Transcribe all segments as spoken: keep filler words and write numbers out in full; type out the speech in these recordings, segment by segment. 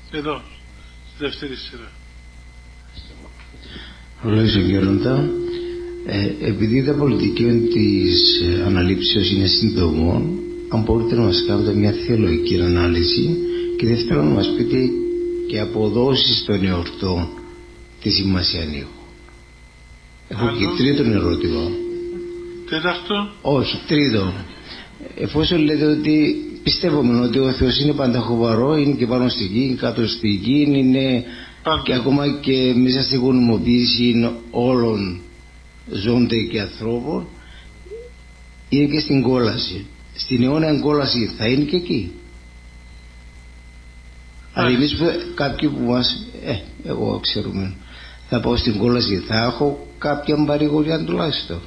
Εδώ, στη δεύτερη σειρά. Λόγια Γέροντα, ε, επειδή τα πολιτική της ε, αναλήψεως είναι συντομών, αν μπορείτε να μας κάνετε μια θεολογική ανάλυση και δεύτερον να μας πείτε και αποδόσεις των εορτών τη Σημασιανίου. Έχω Άλλο. Και τρίτον ερώτημα. Τέταρτο. Όχι, τρίτο. Εφόσον λέτε ότι πιστεύουμε ότι ο Θεός είναι πανταχοβαρό, είναι και πάνω στη γη, κάτω στη γη, είναι Πάντα. Και ακόμα και μέσα στην γονιμοποίηση όλων ζώντων και ανθρώπων, είναι και στην κόλαση. Στην αιώνια κόλαση θα είναι και εκεί. Αλλά εμείς κάποιοι που μας, ε, εγώ ξέρουμε, θα πάω στην κόλαση, θα έχω κάποια παρηγοριά τουλάχιστον.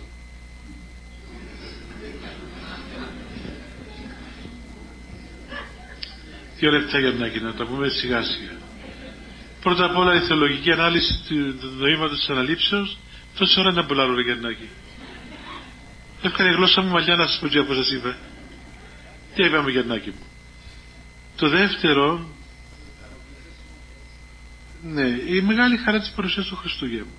Δύο λεπτά για να να τα πούμε σιγά σιγά. Πρώτα απ' όλα η θεολογική ανάλυση του νοήματος της αναλήψεως. Τόση ώρα να μπολάρω ρε Γιαννάκη. Έφκανε η γλώσσα μου μαλλιά να σας πω και όπως σας είπα. Τι είπαμε Γιαννάκη μου. Το δεύτερο, ναι, η μεγάλη χαρά της παρουσίας του Χριστούγεννου.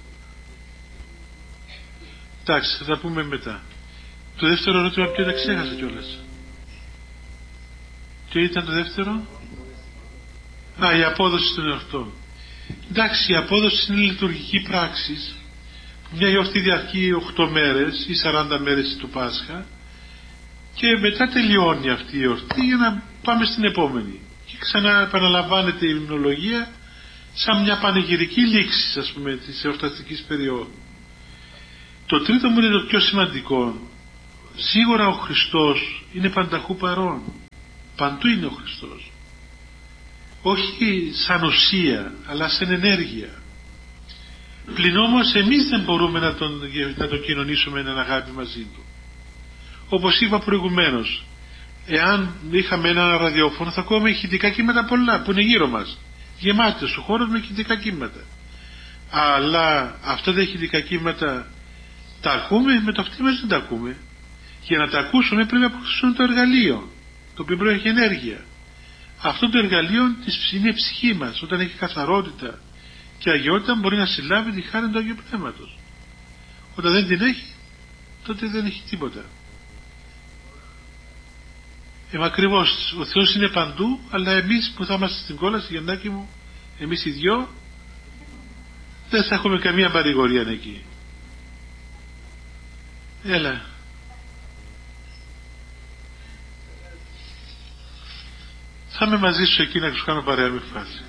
Εντάξει, θα τα πούμε μετά. Το δεύτερο ερώτημα ποιο τα ξέχασα κιόλας. Και ήταν το δεύτερο? Α, η απόδοση των εορτών. Εντάξει, η απόδοση είναι λειτουργική πράξη. Μια γιορτή διαρκεί οκτώ μέρες ή σαράντα μέρες του Πάσχα και μετά τελειώνει αυτή η γιορτή για να πάμε στην επόμενη. Και ξανά επαναλαμβάνεται η υμνολογία σαν μια πανηγυρική λήξη, ας πούμε, της εορταστικής περίοδου. Το τρίτο μου είναι το πιο σημαντικό. Σίγουρα ο Χριστός είναι πανταχού παρόν. Παντού είναι ο Χριστός. Όχι σαν ουσία, αλλά σαν ενέργεια. Πλην όμως εμείς δεν μπορούμε να τον, να τον κοινωνήσουμε έναν αγάπη μαζί του. Όπως είπα προηγουμένως, εάν είχαμε ένα ραδιόφωνο θα ακούμε ηχητικά κύματα πολλά που είναι γύρω μας. Γεμάτος ο χώρος με ηχητικά κύματα. Αλλά αυτά τα ηχητικά κύματα τα ακούμε, με το αυτί μας δεν τα ακούμε. Για να τα ακούσουμε πρέπει να αποκτήσουμε το εργαλείο, το οποίο πρέπει να έχει ενέργεια. Αυτό το εργαλείο είναι η ψυχή μας. Όταν έχει καθαρότητα και αγιότητα μπορεί να συλλάβει τη χάρη του Αγίου Πνεύματος. Όταν δεν την έχει, τότε δεν έχει τίποτα. Ε, ακριβώς, ο Θεός είναι παντού, αλλά εμείς που θα είμαστε στην κόλαση, Γιαννάκη μου, εμείς οι δυο, δεν θα έχουμε καμία παρηγορία εκεί. Έλα. Θα είμαι μαζί σου εκεί να σου κάνω παρέα με φάση.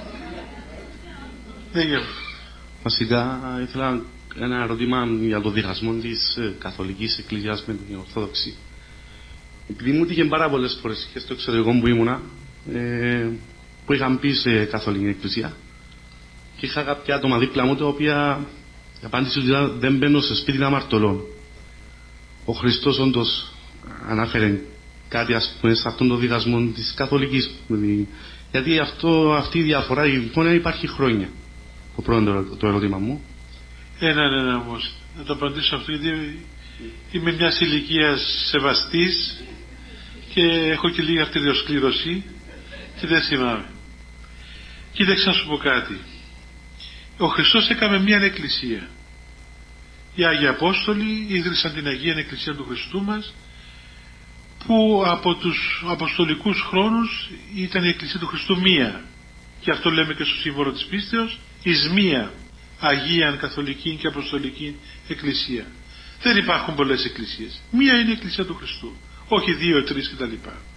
Δεν γεύω. Βασικά ήθελα ένα ερώτημα για το διχασμό της Καθολικής Εκκλησίας με την Ορθόδοξη. Επειδή μου τύχε πάρα πολλές φορές και στο εξωτερικό που ήμουνα, ε, που είχαν πει σε Καθολική Εκκλησία και είχα κάποια άτομα δίπλα μου τα οποία η απάντηση ότι δεν μπαίνω σε σπίτι αμαρτωλών. Ο Χριστός όντως ανάφερε κάτι, ας πούμε, σε αυτόν τον διχασμό της Καθολικής. Γιατί αυτό, αυτή η διαφορά, η εικόνα υπάρχει χρόνια. Το πρώτο το ερώτημα μου. Ένα, ένα όμως. Να το απαντήσω αυτό, γιατί είμαι μιας ηλικίας σεβαστής και έχω και λίγη αρτηριοσκλήρωση και δεν θυμάμαι. Κοίταξε να σου πω κάτι. Ο Χριστός έκαμε μια εκκλησία. Οι Άγιοι Απόστολοι ίδρυσαν την Αγία Εκκλησία του Χριστού μας, που από τους αποστολικούς χρόνους ήταν η Εκκλησία του Χριστού μία, και αυτό λέμε και στο σύμβολο της πίστεως, εις μία Αγίαν Καθολική και Αποστολική Εκκλησία. Δεν υπάρχουν πολλές εκκλησίες. Μία είναι η Εκκλησία του Χριστού, όχι δύο, τρεις κτλ.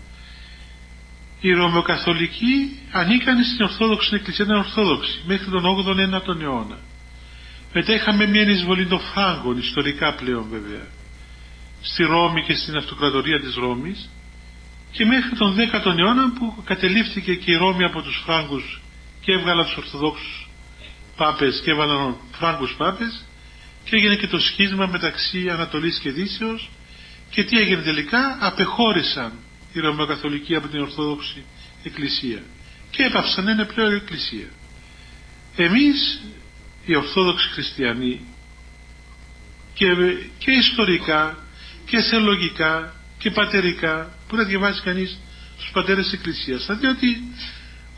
Οι Ρωμαιοκαθολικοί ανήκαν στην Ορθόδοξη Εκκλησία, ήταν Ορθόδοξη μέχρι τον όγδοο ένατο αιώνα. Μετά είχαμε μια εισβολή των Φράγκων, ιστορικά πλέον βέβαια, στη Ρώμη και στην αυτοκρατορία της Ρώμης, και μέχρι τον δέκατο αιώνα που κατελήφθηκε και η Ρώμη από τους Φράγκους και έβγαλαν τους Ορθοδόξους Πάπες και έβαλαν Φράγκους Πάπες και έγινε και το σχίσμα μεταξύ Ανατολής και Δύσεως. Και τι έγινε τελικά? Απεχώρησαν οι Ρωμαιοκαθολικοί από την Ορθόδοξη Εκκλησία και έπαυσαν ένα πλέον Εκκλησία. Εμείς οι Ορθόδοξοι Χριστιανοί και, και ιστορικά και θεολογικά και πατερικά, που να διαβάσει κανείς στους πατέρες της Εκκλησίας, θα δει ότι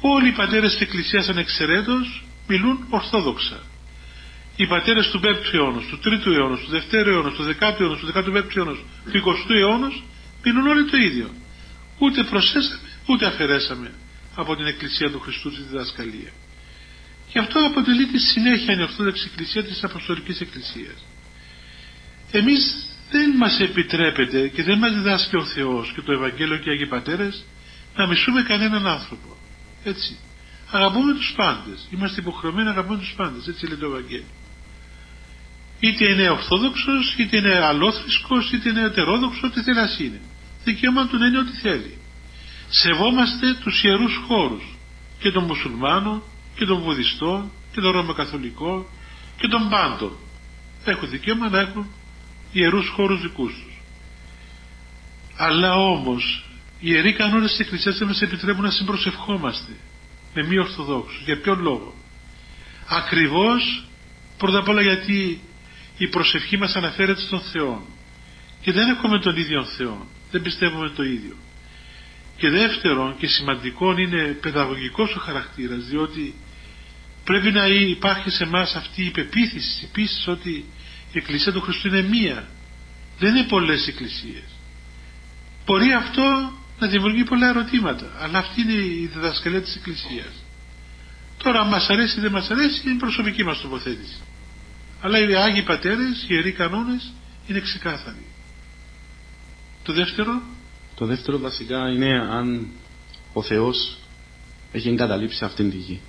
Όλοι οι πατέρες της Εκκλησίας ανεξαιρέτως μιλούν ορθόδοξα. Οι πατέρες του πέμπτου αιώνα, του τρίτου αιώνα, του δευτέρου αιώνα, του δεκάτου αιώνα, του δεκαπέμπτου αιώνα, του εικοστού αιώνα μιλούν όλοι το ίδιο. Ούτε προσθέσαμε ούτε αφαιρέσαμε από την Εκκλησία του Χριστού τη διδασκαλία. Και αυτό αποτελεί τη συνέχεια η Ορθόδοξη Εκκλησία της Αποστολικής Εκκλησίας. Εμείς δεν μας επιτρέπεται και δεν μας διδάσκει ο Θεός και το Ευαγγέλιο και οι Αγίοι Πατέρες να μισούμε κανέναν άνθρωπο. Έτσι. Αγαπούμε τους πάντες. Είμαστε υποχρεωμένοι να αγαπούμε τους πάντες. Έτσι λέει το Ευαγγέλιο. Είτε είναι Ορθόδοξος, είτε είναι αλόθρησκος, είτε είναι ετερόδοξος, ό,τι θέλει να είναι. Δικαίωμα του να είναι ό,τι θέλει. Σεβόμαστε τους ιερούς χώρους και των μουσουλμάνων και των βουδιστών και των ρωμαιοκαθολικών και των πάντων. Έχουν δικαίωμα να έχουν ιερούς χώρους δικούς τους. Αλλά όμως οι ιεροί κανόνες της Εκκλησίας δεν μας επιτρέπουν να συμπροσευχόμαστε με μη ορθοδόξους. Για ποιον λόγο? Ακριβώς πρώτα απ' όλα γιατί η προσευχή μας αναφέρεται στον Θεό και δεν έχουμε τον ίδιο Θεό, δεν πιστεύουμε το ίδιο. Και δεύτερον και σημαντικό είναι παιδαγωγικός ο χαρακτήρας, διότι πρέπει να υπάρχει σε εμάς αυτή η πεποίθηση επίσης ότι η Εκκλησία του Χριστού είναι μία, δεν είναι πολλές εκκλησίες. Μπορεί αυτό να δημιουργεί πολλά ερωτήματα, αλλά αυτή είναι η διδασκαλία της Εκκλησίας. Τώρα αν μας αρέσει ή δεν μας αρέσει είναι η προσωπική μας τοποθέτηση, αλλά οι Άγιοι Πατέρες, οι ιεροί κανόνες είναι ξεκάθαροι. Το δεύτερο Το δεύτερο βασικά είναι αν ο Θεός έχει εγκαταλείψει αυτήν τη γη.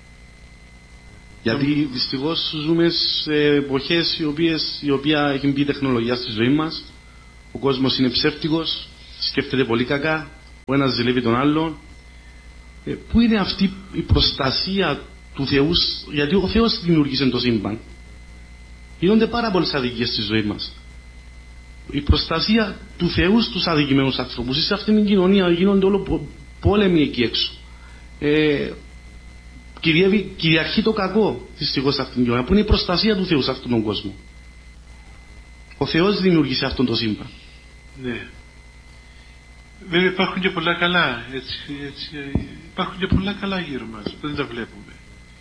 Γιατί δυστυχώς ζούμε σε εποχές οι οποίες η οποία έχει μπει τεχνολογία στη ζωή μας. Ο κόσμος είναι ψεύτικος, σκέφτεται πολύ κακά, ο ένας ζηλεύει τον άλλον. Ε, πού είναι αυτή η προστασία του Θεού? Γιατί ο Θεός δημιούργησε το σύμπαν. Γίνονται πάρα πολλές αδικίες στη ζωή μας. Η προστασία του Θεού στους αδικημένους ανθρώπους. Σε αυτήν την κοινωνία γίνονται όλο πόλεμοι εκεί έξω. Ε, κυριεύει, κυριαρχεί το κακό δυστυχώς σε αυτήν την κοινωνία. Που είναι η προστασία του Θεού σε αυτόν τον κόσμο. Ο Θεός δημιούργησε αυτόν το σύμπαν. Ναι. Βέβαια υπάρχουν και πολλά καλά. Έτσι, έτσι, υπάρχουν και πολλά καλά γύρω μας. Δεν τα βλέπουμε.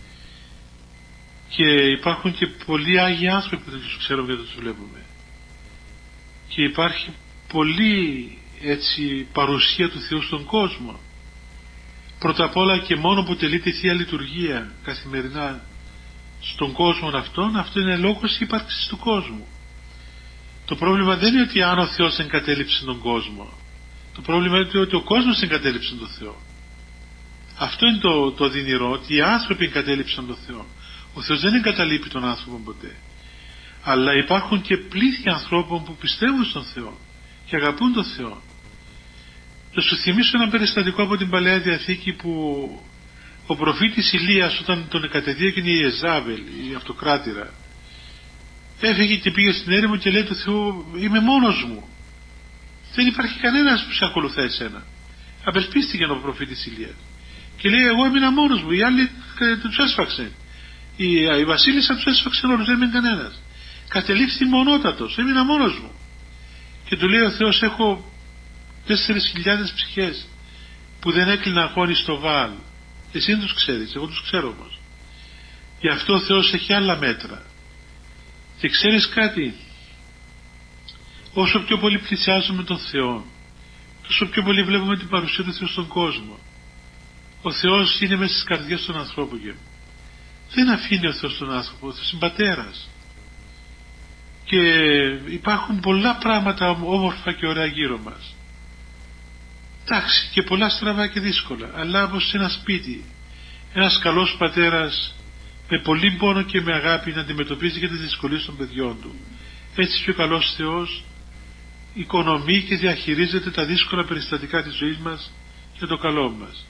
Και υπάρχουν και πολλοί Άγιοι άνθρωποι που δεν τους ξέρουμε και δεν τους βλέπουμε. Και υπάρχει πολύ έτσι παρουσία του Θεού στον κόσμο. Πρώτα απ' όλα και μόνο που τελείται η Θεία Λειτουργία καθημερινά στον κόσμο αυτόν, αυτό είναι λόγος ύπαρξης του κόσμου. Το πρόβλημα δεν είναι ότι αν ο Θεός εγκατέλειψε τον κόσμο. Το πρόβλημα είναι ότι ο κόσμος εγκατέλειψε τον Θεό. Αυτό είναι το, το δυνηρό, ότι οι άνθρωποι εγκατέλειψαν τον Θεό. Ο Θεός δεν εγκαταλείπει τον άνθρωπο ποτέ. Αλλά υπάρχουν και πλήθη ανθρώπων που πιστεύουν στον Θεό και αγαπούν τον Θεό. Θα σου θυμίσω ένα περιστατικό από την Παλαιά Διαθήκη που ο προφήτης Ηλίας, όταν τον κατεδίωκε η Ιεζάβελ, η αυτοκράτηρα, έφυγε και πήγε στην έρημο και λέει του Θεού, είμαι μόνος μου, δεν υπάρχει κανένας που σε ακολουθά εσένα. Απελπίστηκε ο προφήτης Ηλίας και λέει, εγώ έμεινα μόνος μου, οι άλλοι τους έσφαξε, η, η βασίλισσα τους έσφαξε όλους, δεν έμεινε κανένας. Κατελήφθη μονότατος, έμεινα μόνος μου. Και του λέει ο Θεός, έχω τέσσερις χιλιάδες ψυχές που δεν έκλειναν αγώνη στο Βαάλ. Εσύ δεν τους ξέρεις, εγώ τους ξέρω όμως. Γι' αυτό ο Θεός έχει άλλα μέτρα. Και ξέρεις κάτι, όσο πιο πολύ πλησιάζουμε τον Θεό, τόσο πιο πολύ βλέπουμε την παρουσία του Θεού στον κόσμο. Ο Θεός είναι μέσα στις καρδιές των ανθρώπων και δεν αφήνει ο Θεός τον άνθρωπο, ο Θεός είναι πατέρας. Και υπάρχουν πολλά πράγματα όμορφα και ωραία γύρω μας. Εντάξει, και πολλά στραβά και δύσκολα, αλλά όπως σε ένα σπίτι ένας καλός πατέρας με πολύ πόνο και με αγάπη να αντιμετωπίζει και τις δυσκολίες των παιδιών του, έτσι και ο καλός Θεός οικονομεί και διαχειρίζεται τα δύσκολα περιστατικά της ζωής μας για το καλό μας.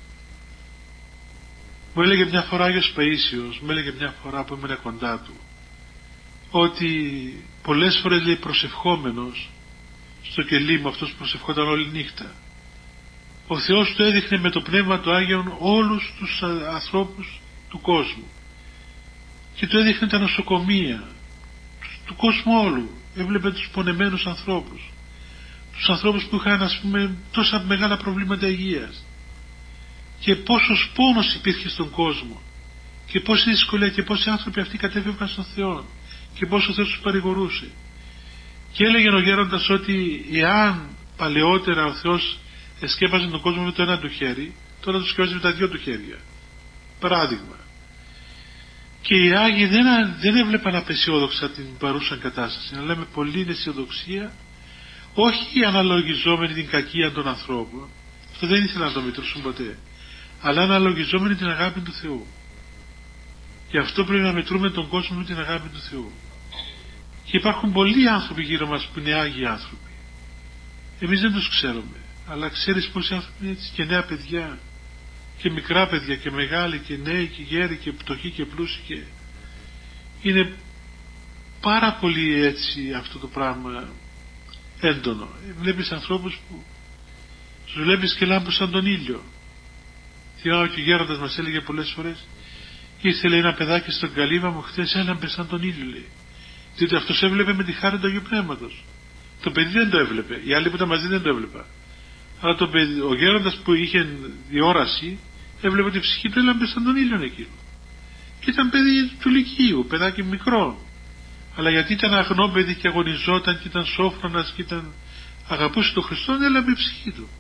Μου έλεγε μια φορά Άγιος Παΐσιος, μου έλεγε μια φορά που ήμουν κοντά του, ότι πολλές φορές, λέει, προσευχόμενος στο κελί μου, αυτός που προσευχόταν όλη νύχτα, ο Θεός του έδειχνε με το Πνεύμα του Άγιον όλους τους ανθρώπους του κόσμου και του έδειχνε τα νοσοκομεία του κόσμου όλου. Έβλεπε τους πονεμένους ανθρώπους, τους ανθρώπους που είχαν, ας πούμε, τόσα μεγάλα προβλήματα υγείας, και πόσος πόνος υπήρχε στον κόσμο και πόση δυσκολία και πόσοι άνθρωποι αυτοί κατέφευγαν στον Θεό και πόσο ο Θεός τους παρηγορούσε. Και έλεγε ο γέροντας ότι εάν παλαιότερα ο Θεός εσκέπαζε τον κόσμο με το ένα του χέρι, τώρα το σκέπαζε με τα δυο του χέρια. Παράδειγμα. Και οι Άγιοι δεν, δεν έβλεπαν απεσιόδοξα την παρούσα κατάσταση, αλλά με πολλή αισιοδοξία, όχι αναλογιζόμενοι την κακία των ανθρώπων, αυτό δεν ήθελαν να το μετρούσουν ποτέ, αλλά αναλογιζόμενοι την αγάπη του Θεού. Γι' αυτό πρέπει να μετρούμε τον κόσμο με την αγάπη του Θεού. Και υπάρχουν πολλοί άνθρωποι γύρω μας που είναι Άγιοι άνθρωποι. Εμείς δεν τους ξέρουμε, αλλά ξέρεις πόσοι άνθρωποι είναι έτσι, και νέα παιδιά και μικρά παιδιά και μεγάλοι και νέοι και γέροι και πτωχοί και πλούσιοι, και είναι πάρα πολύ έτσι αυτό το πράγμα έντονο. Βλέπεις ανθρώπους που τους βλέπεις και λάμπουν σαν τον ήλιο. Θυμάμαι και ο γέροντας μας έλεγε πολλές φορές, ήρθε λέει ένα παιδάκι στον καλύβα μου χθες, έλαμπε σαν τον ήλιο, λέει. Διότι αυτός έβλεπε με τη χάρη του Αγίου Πνεύματος. Το παιδί δεν το έβλεπε, οι άλλοι που ήταν μαζί δεν το έβλεπαν. Αλλά το παιδί, ο γέροντας που είχε διόραση έβλεπε ότι η ψυχή του έλαμπε σαν τον ήλιο εκείνο. Και ήταν παιδί του Λυκείου, παιδάκι μικρό. Αλλά γιατί ήταν αγνό παιδί και αγωνιζόταν και ήταν σόφρονας και ήταν, αγαπούσε τον Χριστό, έλαμπε η ψυχή του.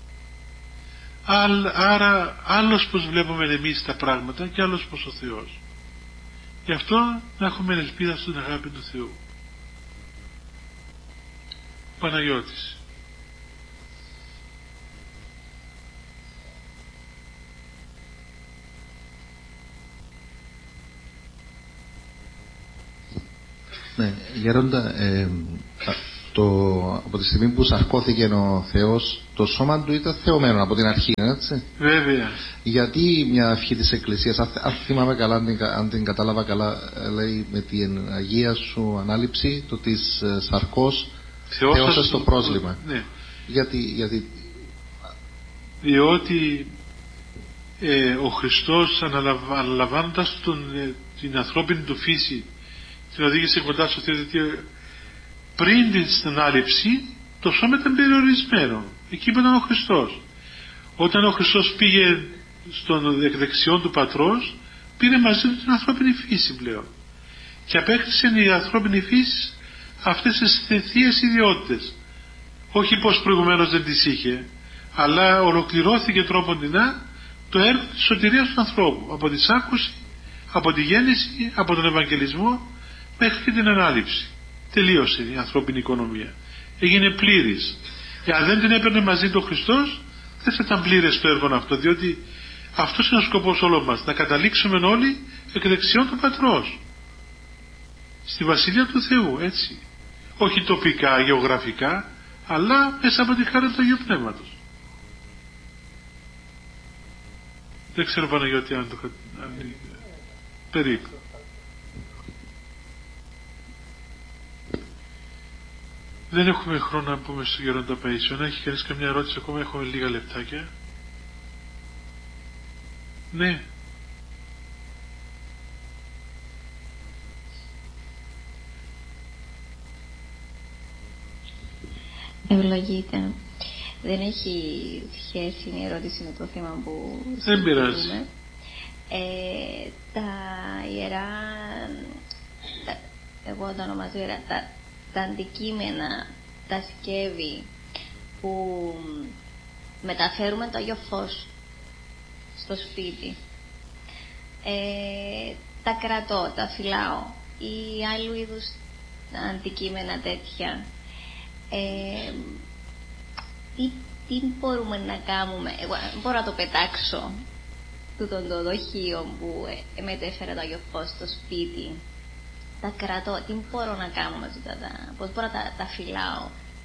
Άρα άλλος πως βλέπουμε εμείς τα πράγματα και άλλος πως ο Θεός. Γι' αυτό να έχουμε ελπίδα στην αγάπη του Θεού. Παναγιώτης. Ναι, Γέροντα, ε, το, από τη στιγμή που σαρκώθηκε ο Θεός, το σώμα του ήταν θεωμένο από την αρχή, έτσι. Βέβαια. Γιατί μια ευχή της Εκκλησίας, αν θυμάμαι καλά, αν την, αν την κατάλαβα καλά, λέει με την Αγία σου ανάληψη, το της σαρκός θεώσας το πρόσλημα. Ναι. Γιατί, γιατί... Διότι ε, ο Χριστός αναλαμβάνοντας τον, ε, την ανθρώπινη του φύση, την οδήγησε κοντά στο Θεό, γιατί πριν την ανάληψη το σώμα ήταν περιορισμένο εκεί που ήταν ο Χριστός. Όταν ο Χριστός πήγε στον εκδεξιόν του Πατρός, πήρε μαζί του την ανθρώπινη φύση πλέον και απέκτησε η ανθρώπινη φύση αυτές τις θείες ιδιότητες, όχι πως προηγουμένως δεν τις είχε, αλλά ολοκληρώθηκε τρόποντινά το έργο της σωτηρίας του ανθρώπου, από τη σάκουση, από τη γέννηση, από τον Ευαγγελισμό μέχρι και την ανάληψη. Τελείωσε η ανθρώπινη οικονομία, έγινε πλήρης. Εάν δεν την έπαιρνε μαζί του ο Χριστός, δεν θα ήταν πλήρες το έργο αυτό, διότι αυτός είναι ο σκοπός όλων μας, να καταλήξουμε όλοι εκ δεξιών του Πατρός στη Βασιλεία του Θεού, έτσι, όχι τοπικά, γεωγραφικά, αλλά μέσα από τη χάρη του Αγίου Πνεύματος. Δεν ξέρω, Παναγιώτη, αν το αν... περίπου. Δεν έχουμε χρόνο να πούμε στο Γέροντα Παΐσιο. Αν έχει κανείς καμιά ερώτηση ακόμα, έχουμε λίγα λεπτάκια. Ναι. Ευλογείτε. Δεν έχει σχέση η ερώτηση με το θέμα που δεν πειράζει. Ε, τα ιερά, τα, εγώ το ονομάζω ιερά, τα, τα αντικείμενα, τα σκεύη που μεταφέρουμε το Άγιο Φως στο σπίτι, ε, τα κρατώ, τα φυλάω ή άλλου είδους αντικείμενα τέτοια. Ε, τι, τι μπορούμε να κάνουμε? Εγώ μπορώ να το πετάξω τούτον το δοχείο που ε, μετέφερε το Άγιο Φως στο σπίτι, τα κρατώ, τι μπορώ να κάνω μαζί τα, πώς μπορώ να τα, τα φυλάω?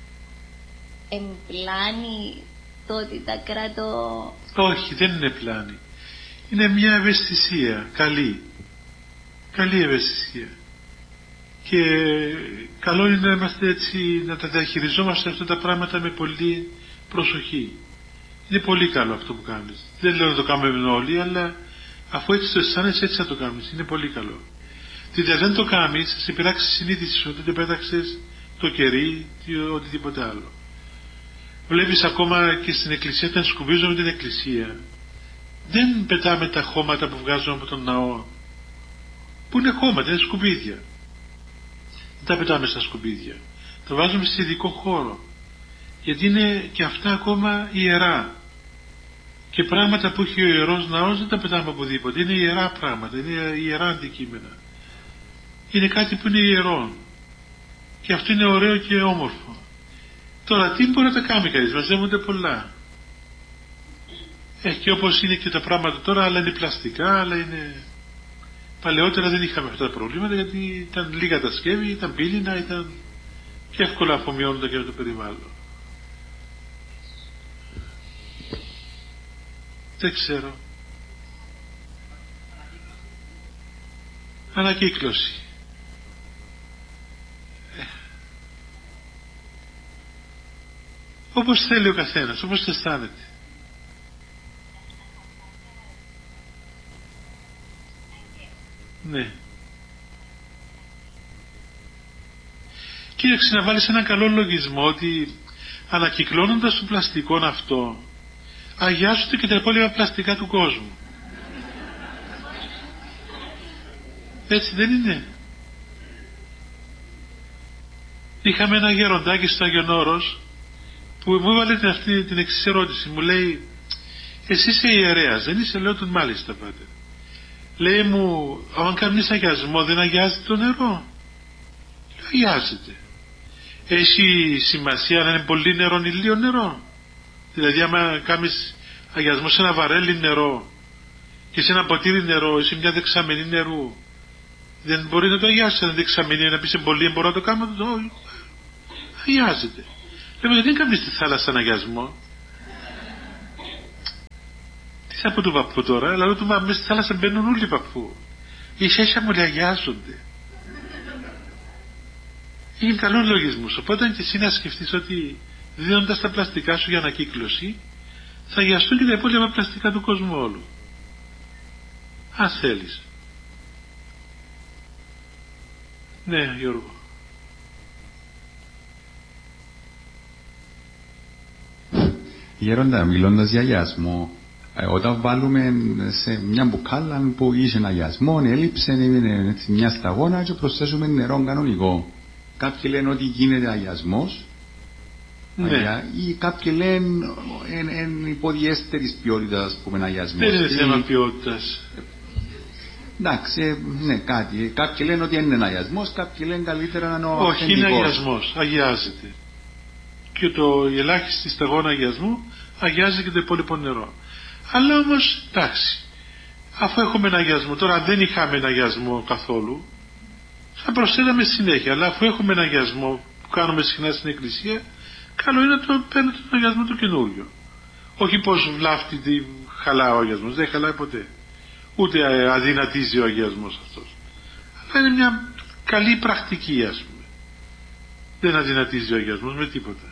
Εμπλάνει το ότι τα κρατώ? Όχι, δεν είναι πλάνη, είναι μια ευαισθησία καλή, καλή ευαισθησία, και καλό είναι να είμαστε έτσι, να τα διαχειριζόμαστε αυτά τα πράγματα με πολύ προσοχή. Είναι πολύ καλό αυτό που κάνεις. Δεν λέω να το κάνουμε όλοι, αλλά αφού έτσι το αισθάνεσαι, έτσι θα το κάνεις. Είναι πολύ καλό. Διότι αν δεν το κάνεις, θα σε πειράξει η συνείδηση σου, ότι πέταξες το κερί ή οτιδήποτε άλλο. Βλέπεις ακόμα και στην εκκλησία, όταν σκουπίζουμε την εκκλησία, Δεν πετάμε τα χώματα που βγάζουμε από τον ναό, που είναι χώματα, είναι σκουπίδια. Δεν τα πετάμε στα σκουπίδια, τα βάζουμε σε ειδικό χώρο, γιατί είναι και αυτά ακόμα ιερά. Και πράγματα που έχει ο ιερός ναός δεν τα πετάμε οπουδήποτε, είναι ιερά πράγματα, είναι ιερά αντικείμενα. Είναι κάτι που είναι ιερό και αυτό είναι ωραίο και όμορφο. Τώρα τι μπορεί να τα κάνει κανείς, μαζεύονται πολλά. Έχει και όπως είναι και τα πράγματα τώρα, άλλα είναι πλαστικά, άλλα είναι... Παλαιότερα δεν είχαμε αυτά τα προβλήματα, γιατί ήταν λίγα τα σκεύη, ήταν πύληνα, ήταν και εύκολα αφομοιώνονταν και με το περιβάλλον. Δεν ξέρω. Ανακύκλωση. Ε. Όπως θέλει ο καθένας, όπως αισθάνεται. Ναι. Κοίταξε, να βάλεις έναν καλό λογισμό ότι ανακυκλώνοντας το πλαστικό αυτό αγιάζονται και τα υπόλοιπα πλαστικά του κόσμου. Έτσι δεν είναι? Είχαμε ένα γεροντάκι στο Άγιον Όρος που μου έβαλε την, αυτή την εξής ερώτηση. Μου λέει, εσύ είσαι ιερέας, δεν είσαι? Λέω τον μάλιστα πάτερ. Λέει μου, αν κάνεις αγιασμό δεν αγιάζεται το νερό? Λέω, αγιάζεται. Έχει σημασία να είναι πολύ νερό ή λίγο νερό? Δηλαδή άμα κάνεις αγιασμό σε ένα βαρέλι νερό και σε ένα ποτήρι νερό ή σε μια δεξαμενή νερού, δεν μπορεί να το αγιάσει ένα δεξαμενή, να πει σε πολύ, μπορώ να το κάνω? Το αγιάζεται. Λέμε, γιατί δεν κάνεις στη θάλασσα αγιασμό? Τι θα πω του παππού τώρα? Αλλά του μέσα στη θάλασσα μπαίνουν όλοι οι παππού. Οι σέσια μου αγιάζονται. Είναι καλό λογισμό. Οπότε και εσύ να σκεφτείς ότι δίνοντας τα πλαστικά σου για ανακύκλωση θα αγιαστούν και τα υπόλοιπα πλαστικά του κόσμου όλου. Αν θέλεις. Ναι, Γιώργο. Γέροντα, μιλώντας για αγιασμό, ε, όταν βάλουμε σε μια μπουκάλα που είχε ένα αγιασμό, έλειψε, έμεινε μια σταγόνα και προσθέσουμε νερό κανονικό. Κάποιοι λένε ότι γίνεται αγιασμός, ναι. Ή κάποιοι λένε είναι υποδιέστερης ποιότητας που είναι αγιασμός. Δεν είναι θέμα ποιότητας. Εντάξει, ναι, κάτι. Κάποιοι λένε ότι είναι αγιασμός, κάποιοι λένε καλύτερα να είναι ο Όχι, αυθεντικός. είναι αγιασμός, αγιάζεται. Και το η ελάχιστη σταγόνα αγιασμού αγιάζει και το υπόλοιπο νερό. Αλλά όμως, εντάξει, αφού έχουμε ένα αγιασμό, τώρα δεν είχαμε ένα αγιασμό καθόλου, θα προσθέταμε συνέχεια. Αλλά αφού έχουμε ένα αγιασμό που κάνουμε συχνά στην εκκλησία, καλό είναι να το παίρνετε τον αγιασμό το καινούριο. Όχι πως βλάφτει τι χαλάει ο αγιασμός, δεν χαλάει ποτέ. Ούτε αδυνατίζει ο αγιασμός αυτός. Αλλά είναι μια καλή πρακτική, ας πούμε. Δεν αδυνατίζει ο αγιασμός με τίποτα.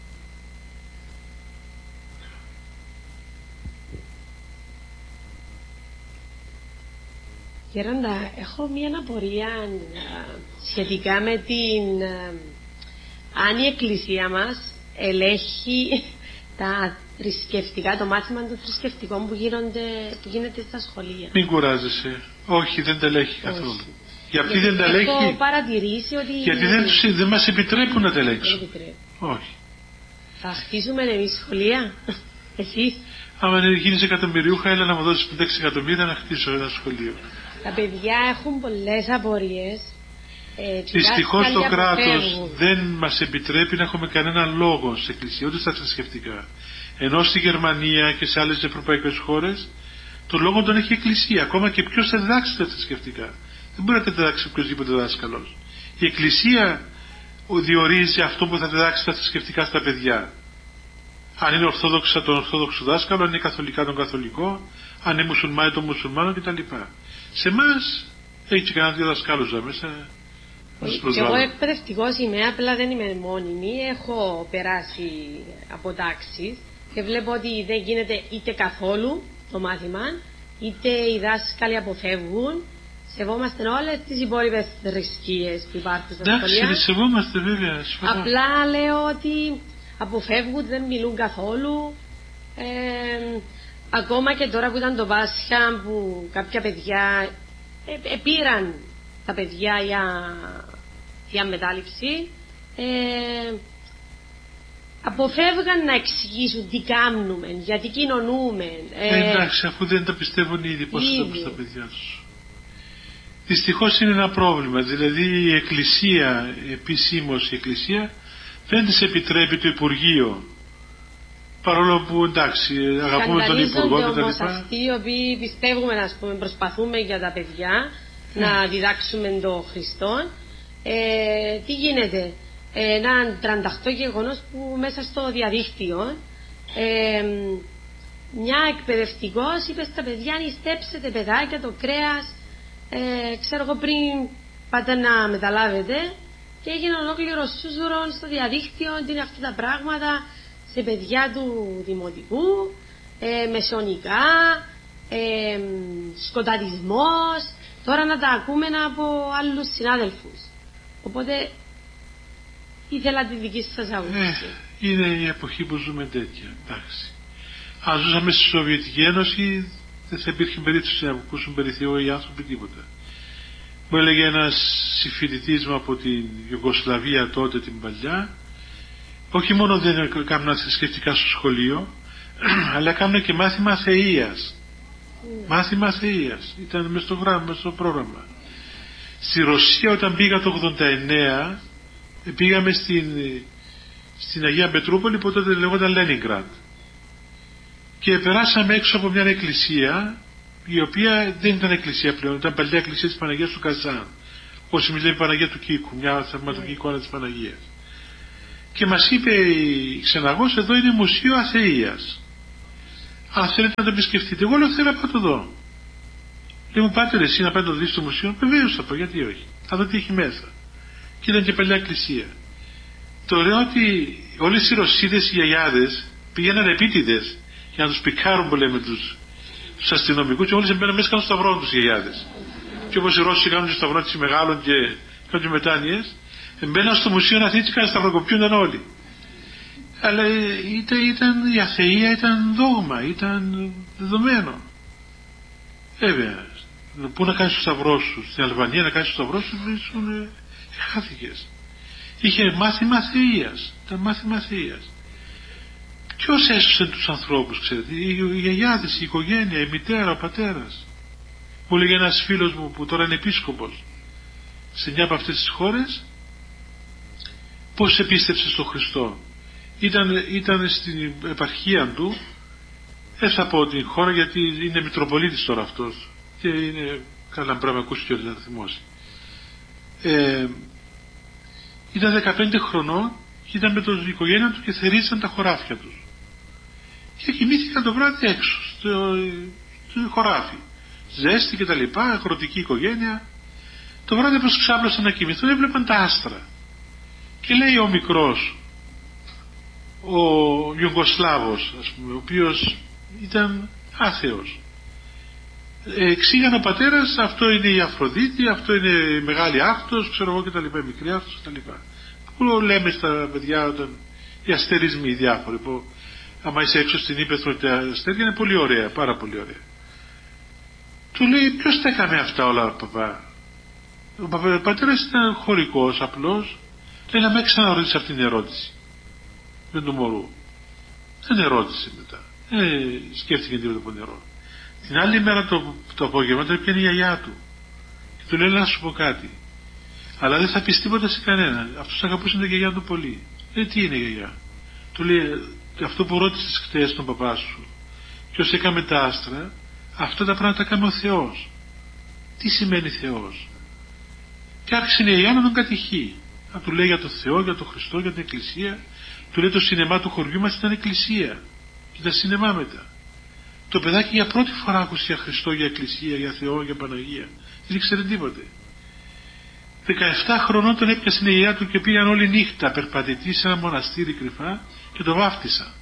Γέροντα, έχω μία απορία σχετικά με την αν η εκκλησία μας ελέγχει τα θρησκευτικά, το μάθημα των θρησκευτικών που, γίνονται, που γίνεται στα σχολεία. Μην κουράζεσαι. Όχι, δεν τα ελέγχει καθόλου. Γιατί, γιατί δεν τα ελέγχει? Έχω παρατηρήσει ότι... Γιατί δεν, τους, δεν μας επιτρέπουν να τα ελέγξουν. Όχι. Θα χτίσουμε εμείς σχολεία? Εσείς? Άμα γίνεις εκατομμυριούχα, έλα να μου δώσεις πέντε εκατομμύρια να χτίσω ένα σχολείο. Τα παιδιά έχουν πολλές απορίες. Ε, Δυστυχώς το κράτος δεν μας επιτρέπει να έχουμε κανένα λόγο σε εκκλησία, ούτε στα θρησκευτικά. Ενώ στη Γερμανία και σε άλλες ευρωπαϊκές χώρες το λόγο τον έχει η εκκλησία. Ακόμα και ποιος θα διδάξει τα θρησκευτικά. Δεν μπορεί να τα διδάξει οποιοδήποτε δάσκαλος. Η εκκλησία διορίζει αυτό που θα διδάξει τα θρησκευτικά στα παιδιά. Αν είναι ορθόδοξα τον ορθόδοξο δάσκαλο, αν είναι καθολικά τον καθολικό, αν είναι μουσουλμάνι τον μουσουλμάνο κτλ. Σε εμάς έχει και κανένα δύο δασκάλους μέσα. Και εγώ εκπαιδευτικός είμαι, απλά δεν είμαι μόνιμη. Έχω περάσει από τάξεις και βλέπω ότι δεν γίνεται είτε καθόλου το μάθημα, είτε οι δάσκαλοι αποφεύγουν. Σεβόμαστε όλες τις υπόλοιπες θρησκείες που υπάρχουν στα σχολεία. Εντάξει, σεβόμαστε βέβαια. Απλά λέω ότι αποφεύγουν, δεν μιλούν καθόλου. Ε, ακόμα και τώρα που ήταν το Πάσχα, που κάποια παιδιά ε, ε, πήραν τα παιδιά για, για μετάληψη, ε, αποφεύγαν να εξηγήσουν τι κάνουμε, γιατί κοινωνούμε. Ε, ε, εντάξει, αφού δεν τα πιστεύουν ήδη, πώς θα τα τα παιδιά τους. Δυστυχώς είναι ένα πρόβλημα, δηλαδή η Εκκλησία, επισήμως η Εκκλησία, δεν της επιτρέπει το Υπουργείο. Παρόλο που εντάξει, αγαπούμε τον Υπουργό και τα λοιπά. Όμως αυτοί οι οποίοι πιστεύουμε, ας πούμε, προσπαθούμε για τα παιδιά mm. να διδάξουμε τον Χριστό, ε, τι γίνεται. Ένα τρανταχτό γεγονός που μέσα στο διαδίκτυο ε, μια εκπαιδευτικός είπε στα παιδιά, νηστέψετε παιδάκια το κρέας, ε, ξέρω εγώ, πριν πάτε να μεταλάβετε, και έγινε ολόκληρο σούζουρον στο διαδίκτυο, τι είναι αυτά τα πράγματα σε παιδιά του δημοτικού, ε, μεσαιωνικά, ε, σκοταδισμός, τώρα να τα ακούμε από άλλους συνάδελφους. Οπότε ήθελα τη δική σας άποψη. Ε, είναι η εποχή που ζούμε τέτοια, εντάξει. Αν ζούσαμε στη Σοβιετική Ένωση, δεν θα υπήρχε περίπτωση να ακούσουν περί Θεού οι άνθρωποι τίποτα. Μου έλεγε ένας συμφοιτητής μου από την Ιουγκοσλαβία τότε την παλιά, όχι μόνο δεν έκαναν θρησκευτικά στο σχολείο, αλλά έκαναν και μάθημα θεΐας. Mm. Μάθημα θεΐας. Ήταν μες στο, γράμμα, μες στο πρόγραμμα. Στη Ρωσία όταν πήγα το ογδόντα εννέα, πήγαμε στην, στην Αγία Πετρούπολη που τότε λεγόταν Λένινγκραντ. Και περάσαμε έξω από μια εκκλησία, η οποία δεν ήταν εκκλησία πλέον, ήταν παλιά εκκλησία της Παναγίας του Καζάν. Όσοι μιλάει Παναγία του Κίκου, μια θαυματουργή εικόνα της Παναγίας. Και μας είπε η ξεναγός, εδώ είναι μουσείο αθεΐας. Αν θέλετε να το επισκεφτείτε, εγώ λέω θέλω να πάω το δω. Λέει μου, πάτε εσύ να πάτε το δεις στο μουσείο? Βεβαίως θα πω, γιατί όχι. Θα δω τι έχει μέσα. Και ήταν και παλιά εκκλησία. Το λέω ότι όλες οι Ρωσίδες, οι γιαγιάδες πήγαιναν επίτηδες για να τους πικάρουν που λέμε τους, τους αστυνομικούς, και όλοι μπαίνουν μέσα κάνουν σταυρών τους οι γιαγιάδες. Και όπως οι Ρώσοι κάνουν και σταυρών της μεγάλων και κάνουν και μετάνοιες, μπαίναν στο μουσείο να θίτσι και σταυροκοπιούνταν όλοι. Αλλά ήταν, ήταν, η αθεία ήταν δόγμα, ήταν δεδομένο. Βέβαια, πού να κάνεις το σταυρό σου, στην Αλβανία να κάνεις το σταυρό σου, ήσουν, χάθηκες. Είχε μάθημα θεΐας, ήταν μάθημα θεΐας. Ποιος έσωσε τους ανθρώπους, ξέρετε, οι, οι γιαγιάδες, η οικογένεια, η μητέρα, ο πατέρας. Μου έλεγε ένας φίλος μου που τώρα είναι επίσκοπος σε μια από αυτές τις χώρες, πώς επίστεψε στον Χριστό. Ήταν, ήταν στην επαρχία του, δεν θα πω την χώρα γιατί είναι Μητροπολίτης τώρα αυτός και είναι καλά πρέπει να ακούσει και όλοι να θυμώσει. Ε, ήταν δεκαπέντε χρονών και ήταν με την οικογένεια του και θερίζαν τα χωράφια τους. Και κοιμήθηκαν το βράδυ έξω, στο, στο χωράφι. Ζέστη και τα λοιπά, αγροτική οικογένεια. Το βράδυ πως ξάπλωσαν να κοιμηθούν, έβλεπαν τα άστρα. Και λέει ο μικρός, ο Ιουγκοσλάβος, ας πούμε, ο οποίος ήταν άθεος. Ε, εξήγανε ο πατέρας, αυτό είναι η Αφροδίτη, αυτό είναι η μεγάλη Άρκτος, ξέρω εγώ και τα λοιπά, η μικρή Άρκτος και τα λοιπά. Που λέμε στα παιδιά όταν οι αστερισμοί οι διάφοροι, που άμα είσαι έξω στην ύπαιθρο τα αστέρια είναι πολύ ωραία, πάρα πολύ ωραία. Του λέει, ποιος τα έκανε αυτά όλα, παπά? Ο πατέρας ήταν χωρικός, απλός. Λέει, να με ξαναρωτήσει αυτήν την ερώτηση. Δεν του μωρού. Δεν ερώτησε μετά. Ε, σκέφτηκε τίποτα από νερό. Την άλλη μέρα το, το απόγευμα το έπιανε η γιαγιά του. Και του λέει, να σου πω κάτι. Αλλά δεν θα πεις τίποτα σε κανέναν. Αυτός αγαπούσε την γιαγιά του πολύ. Ε, τι είναι η γιαγιά? Του λέει, αυτό που ρώτησες χτες τον παπά σου και όσοι έκαμε τα άστρα, αυτά τα πράγματα κάνει ο Θεός. Τι σημαίνει Θεός? Και άρχισε η γιαγιά να τον κατηχεί. Να του λέει για τον Θεό, για τον Χριστό, για την Εκκλησία. Του λέει το σινεμά του χωριού μας ήταν εκκλησία. Και ήταν σινεμά μετά. Το παιδάκι για πρώτη φορά άκουσε για Χριστό, για Εκκλησία, για Θεό, για Παναγία. Δεν ήξερε τίποτε. δεκαεπτά χρονών τον έπιασε η γιαγιά του και πήγαν όλη νύχτα περπατητή σε ένα μοναστήρι κρυφά και το βάφτισα.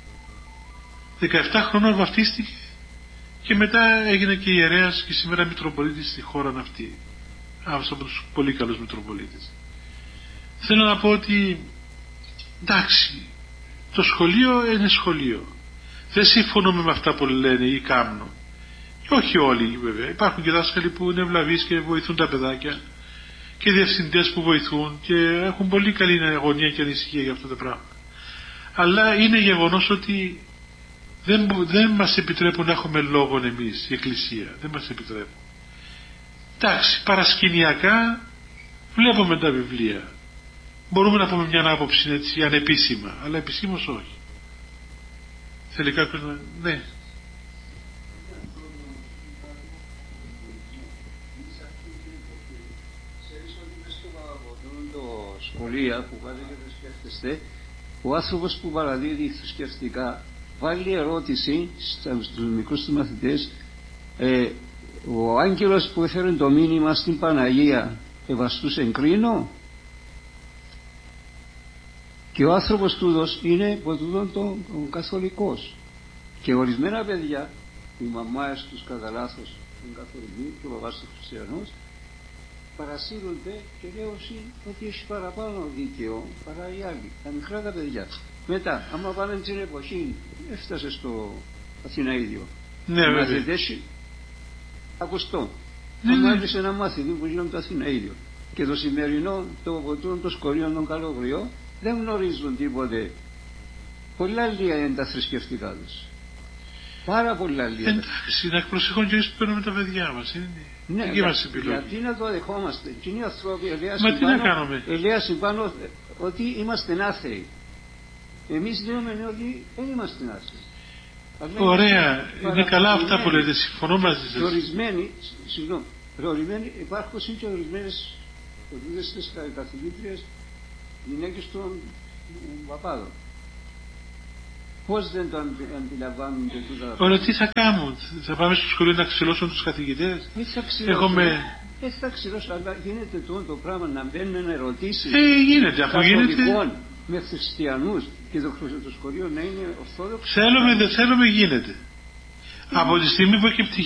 δεκαεπτά χρονών βαφτίστηκε και μετά έγινε και ιερέας και σήμερα Μητροπολίτης στη χώρα αυτή. Ένας από τους πολύ καλούς Μητροπολίτες. Θέλω να πω ότι εντάξει, το σχολείο είναι σχολείο. δεν συμφωνούμε με αυτά που λένε ή κάνουν. Και όχι όλοι βέβαια. Υπάρχουν και δάσκαλοι που είναι ευλαβείς και βοηθούν τα παιδάκια και διευθυντές που βοηθούν και έχουν πολύ καλή αγωνία και ανησυχία για αυτό το πράγμα. Αλλά είναι γεγονός ότι δεν, δεν μας επιτρέπουν να έχουμε λόγο εμείς, η Εκκλησία. Δεν μας επιτρέπουν. Εντάξει, παρασκηνιακά βλέπουμε τα βιβλία. Μπορούμε να πούμε μια άποψη έτσι ανεπίσημα, αλλά επισήμως όχι. Θέλει κάποιος να... Ναι. Σχολεία που βάζει και σκέφτεστε, ο άνθρωπος που παραδίδει θρησκευτικά βάλει ερώτηση στους μικρούς του μαθητές, ε, ο άγγελος που έφερε το μήνυμα στην Παναγία ευαστούσε κρίνο, και ο άνθρωπος τούτος είναι από τούτον τον το καθολικός, και ορισμένα παιδιά, οι μαμάες τους κατά λάθος είναι καθολικοί και ο παπάς τους χριστιανός, παρασύρονται και λέω ότι έχει παραπάνω δίκαιο παρά οι άλλοι, τα μικρά τα παιδιά. Μετά, άμα πάνε την εποχή, έφτασε στο Αθηναίδιο. Ναι, βέβαια. Ακουστό. Ναι, άμα ναι. έπεισε ένα μάθημα που γίνονται το Αθηναίδιο. Και το σημερινό, το ποτούν των σκορίων των καλόγριων, δεν γνωρίζουν τίποτε. Πολλά λίγα είναι τα θρησκευτικά τους. Πάρα πολλά λίγα. Εντάξει, να προσεχόν και εμείς που παίρνουμε τα παιδιά μας. Είναι ναι, δική μας επιλογή. Γιατί να το δεχόμαστε. Εκείνοι οι άνθρωποι ελέασαν πάνω, πάνω ότι είμαστε άθεοι. Εμείς λέμε ότι δεν είμαστε άθεοι. Ωραία, είναι καλά αυτά που λέτε, συμφωνώ μαζί σας. Ορισμένοι, συγγνώμη, ορισμένοι υπάρχουν και ορισμένες ορίδες καθηγήτριες γυναίκες των παπάδων. Πώς δεν το αντιλαμβάνουν και τούτα. Ωραία, τι θα κάνουν, θα πάμε στο σχολείο να ξυλώσουν τους καθηγητές. Δεν θα ξυλώσουν, με... θα ξυλώσουν, αλλά γίνεται το, το πράγμα να μπαίνουν ερωτήσεις. Ε, γίνεται, αφού γίνεται. Με χριστιανούς και το, το σχολείο να είναι ορθόδοξο. Θέλουμε, δεν θέλουμε, γίνεται. Από τη στιγμή που έχει